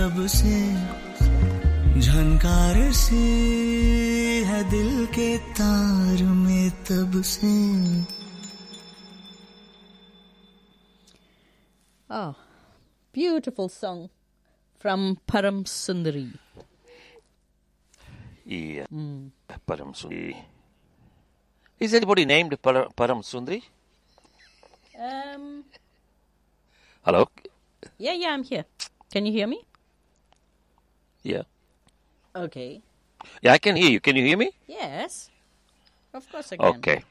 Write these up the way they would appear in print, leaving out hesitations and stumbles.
तब से झनकार से है दिल के तार में तब से. Oh, beautiful song from Param Sundari. Yeah, Param Sundari. Is anybody named Param Sundari? Hello? Yeah, I'm here. Can you hear me? Yeah. Okay. Yeah, I can hear you. Can you hear me? Yes. Of course I can. Okay.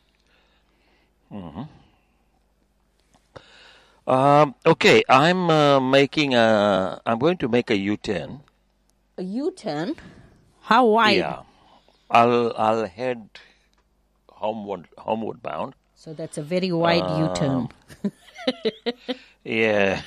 Okay, I'm going to make a U-turn. A U-turn? How wide? Yeah. I'll head homeward bound. So that's a very wide U-turn. Yeah.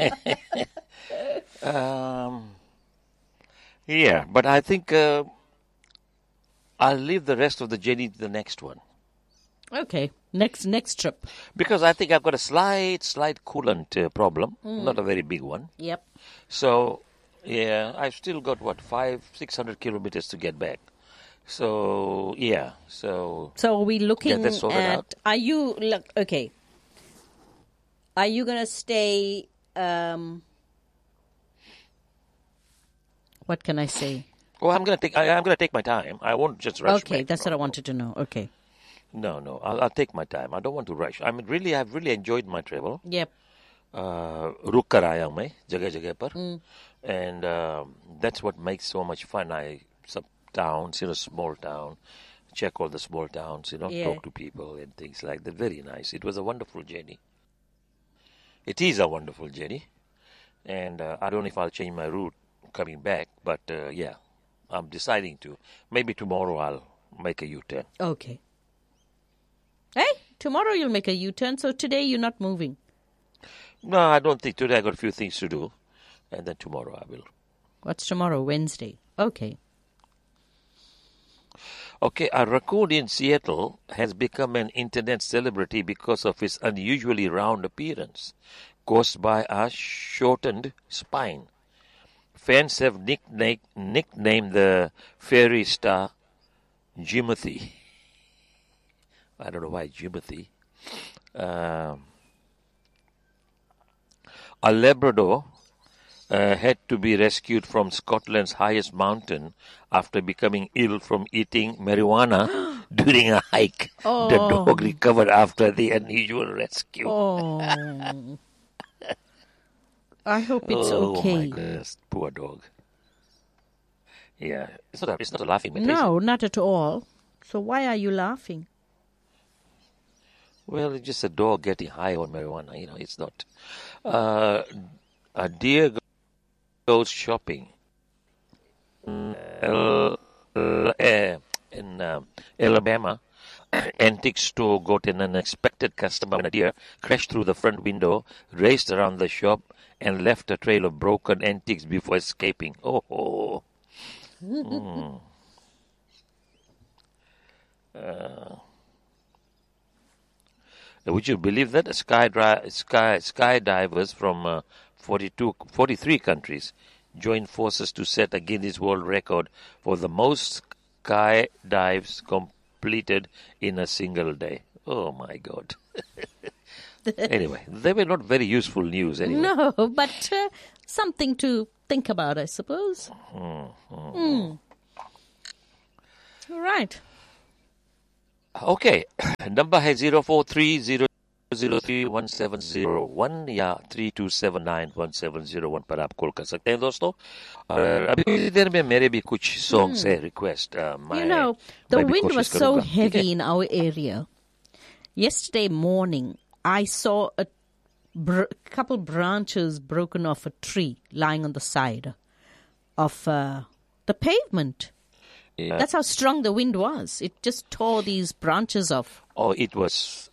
Yeah, but I think I'll leave the rest of the journey to the next one. Okay. Next trip. Because I think I've got a slight coolant problem, not a very big one. Yep. So, yeah, I've still got, 500-600 kilometers to get back. So, yeah, so are we looking that sorted at... out. Are you... Okay. Are you going to stay... what can I say? Well, I'm going to take my time. I won't just rush. Okay, back. that's what I wanted to know. Okay. No, I'll take my time. I don't want to rush. I've really enjoyed my travel. Yep. रुक कर आया हूँ मैं जगह पर, and that's what makes so much fun. Some towns, small town, check all the small towns, Yeah. talk to people and things like that. Very nice. It was a wonderful journey. It is a wonderful journey, and I don't know if I'll change my route coming back, but yeah, I'm deciding to. Maybe tomorrow I'll make a U-turn. Okay. Hey, tomorrow you'll make a U-turn, so today you're not moving. No, I don't think today. I got a few things to do, and then tomorrow I will. What's tomorrow? Wednesday. Okay. Okay, a raccoon in Seattle has become an internet celebrity because of its unusually round appearance, caused by a shortened spine. Fans have nicknamed the fairy star Jimothy. I don't know why Jimothy. A Labrador had to be rescued from Scotland's highest mountain after becoming ill from eating marijuana during a hike. Oh. The dog recovered after the unusual rescue. Oh. I hope it's okay. Oh my goodness, poor dog. Yeah, it's not a laughing matter. No, not at all. So why are you laughing? Well, it's just a dog getting high on marijuana. It's not. A deer goes shopping in Alabama. Antique store got an unexpected customer when a deer crashed through the front window, raced around the shop, and left a trail of broken antiques before escaping. Oh. Would you believe that? Skydivers from 43 countries joined forces to set a Guinness World Record for the most skydives completed in a single day. Oh, my God. Anyway, they were not very useful news anyway. No, but something to think about, I suppose. All right. Okay, number है 0430031701 या 32791701 पर आप call कर सकते हैं दोस्तों. और अभी कुछ देर में मेरे भी कुछ songs है request. The wind was so heavy in our area. Yesterday morning, I saw a couple branches broken off a tree lying on the side of the pavement. Yeah. That's how strong the wind was. It just tore these branches off. It was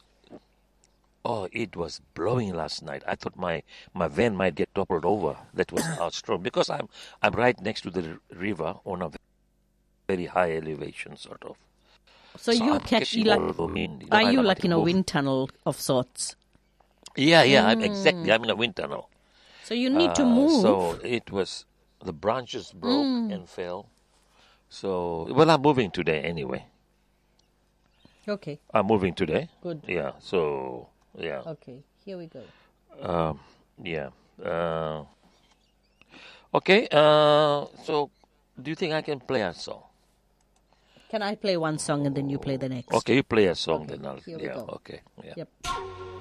blowing last night. I thought my van might get toppled over. That was how strong. Because I'm right next to the river on a very high elevation, sort of. So you catch are you like in a wind tunnel of sorts? Yeah. I'm in a wind tunnel. So you need to move. So it was. The branches broke and fell. So, well, I'm moving today anyway. Okay. I'm moving today. Good. Yeah. So, yeah. Okay. Here we go. Yeah. Okay. So, do you think I can play a song? Can I play one song and then you play the next? Okay, you play a song, Okay, then I'll. here we Yeah. go. Okay. Yeah. Yep.